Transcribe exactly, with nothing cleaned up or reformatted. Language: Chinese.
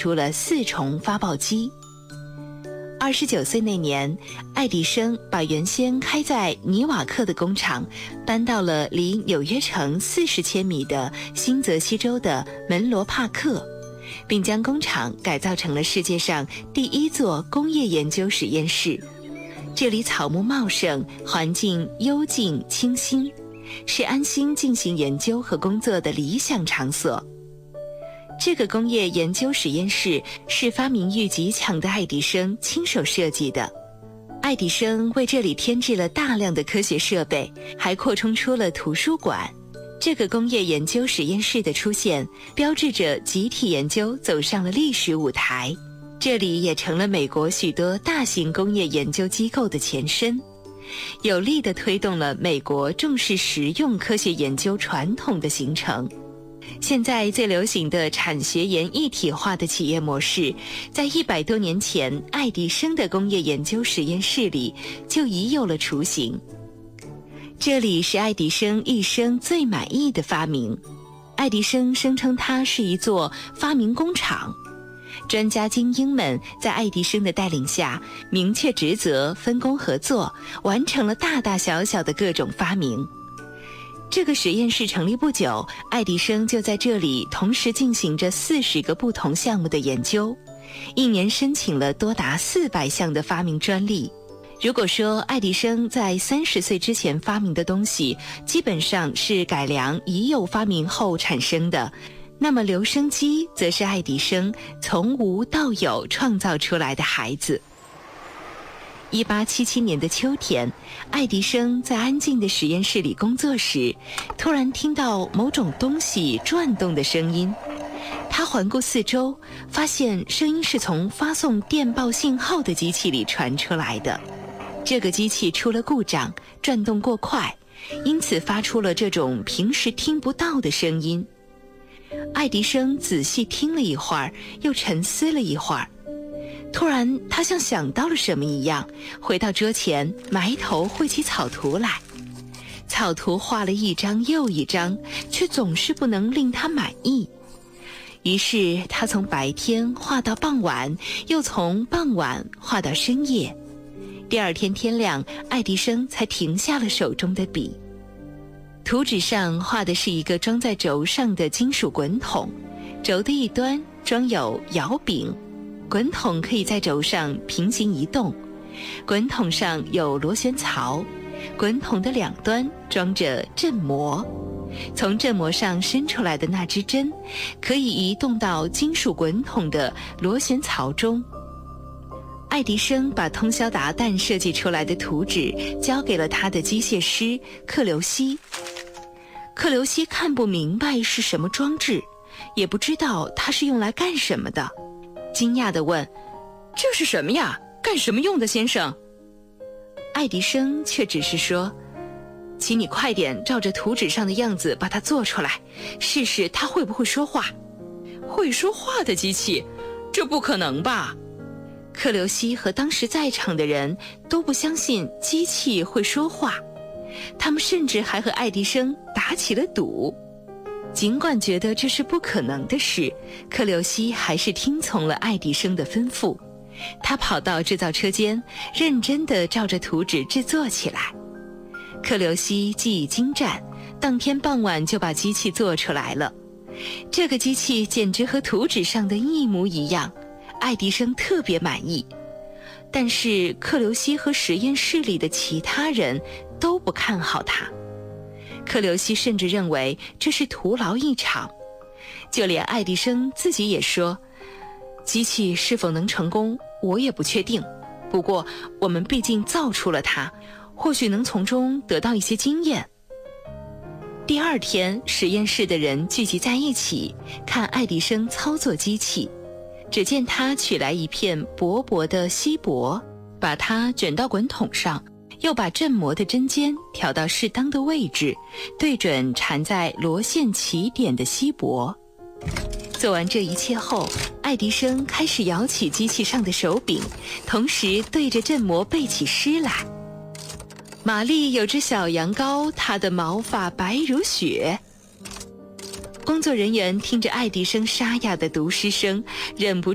出了四重发报机。二十九岁那年，爱迪生把原先开在尼瓦克的工厂搬到了离纽约城四十千米的新泽西州的门罗帕克，并将工厂改造成了世界上第一座工业研究实验室。这里草木茂盛，环境幽静清新，是安心进行研究和工作的理想场所。这个工业研究实验室是发明欲极强的爱迪生亲手设计的。爱迪生为这里添置了大量的科学设备，还扩充出了图书馆。这个工业研究实验室的出现，标志着集体研究走上了历史舞台。这里也成了美国许多大型工业研究机构的前身，有力地推动了美国重视实用科学研究传统的形成。现在最流行的产学研一体化的企业模式，在一百多年前爱迪生的工业研究实验室里就已有了雏形。这里是爱迪生一生最满意的发明。爱迪生声称它是一座发明工厂，专家精英们在爱迪生的带领下，明确职责，分工合作，完成了大大小小的各种发明。这个实验室成立不久，爱迪生就在这里同时进行着四十个不同项目的研究，一年申请了多达四百项的发明专利。如果说爱迪生在三十岁之前发明的东西基本上是改良已有发明后产生的，那么留声机则是爱迪生从无到有创造出来的孩子。一八七七年的秋天，爱迪生在安静的实验室里工作时，突然听到某种东西转动的声音。他环顾四周，发现声音是从发送电报信号的机器里传出来的。这个机器出了故障，转动过快，因此发出了这种平时听不到的声音。爱迪生仔细听了一会儿，又沉思了一会儿。突然他像想到了什么一样，回到桌前，埋头绘起草图来。草图画了一张又一张，却总是不能令他满意。于是他从白天画到傍晚，又从傍晚画到深夜。第二天天亮，爱迪生才停下了手中的笔。图纸上画的是一个装在轴上的金属滚筒，轴的一端装有摇柄，滚筒可以在轴上平行移动，滚筒上有螺旋槽，滚筒的两端装着振膜，从振膜上伸出来的那支针可以移动到金属滚筒的螺旋槽中。爱迪生把通宵达旦设计出来的图纸交给了他的机械师克留西。克留西看不明白是什么装置，也不知道它是用来干什么的，惊讶地问：“这是什么呀？干什么用的，先生？”爱迪生却只是说：“请你快点照着图纸上的样子把它做出来，试试它会不会说话。”会说话的机器？这不可能吧？克留西和当时在场的人都不相信机器会说话，他们甚至还和爱迪生打起了赌。尽管觉得这是不可能的事，克留西还是听从了爱迪生的吩咐。他跑到制造车间，认真地照着图纸制作起来。克留西技艺精湛，当天傍晚就把机器做出来了。这个机器简直和图纸上的一模一样，爱迪生特别满意。但是克留西和实验室里的其他人都不看好他。克留西甚至认为这是徒劳一场，就连爱迪生自己也说，机器是否能成功我也不确定，不过我们毕竟造出了它，或许能从中得到一些经验。第二天，实验室的人聚集在一起看爱迪生操作机器。只见他取来一片薄薄的锡箔，把它卷到滚筒上，又把振膜的针尖调到适当的位置，对准缠在螺线起点的锡箔。做完这一切后，爱迪生开始摇起机器上的手柄，同时对着振膜背起诗来。玛丽有只小羊羔，它的毛发白如雪。工作人员听着爱迪生沙哑的读诗声，忍不